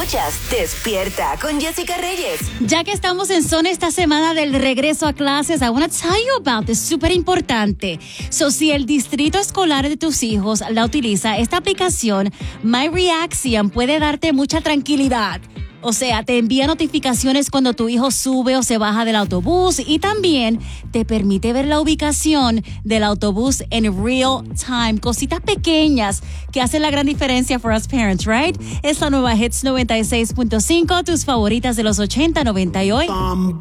Escuchas Despierta con Jessica Reyes. Ya que estamos en zona esta semana del regreso a clases, I want to tell you about this, súper importante. Si el distrito escolar de tus hijos la utiliza, esta aplicación, My Reaction, puede darte mucha tranquilidad. O sea, te envía notificaciones cuando tu hijo sube o se baja del autobús y también te permite ver la ubicación del autobús en real time. Cositas pequeñas que hacen la gran diferencia for us parents, right? Es la nueva Hits 96.5, tus favoritas de los 80, 90 y hoy.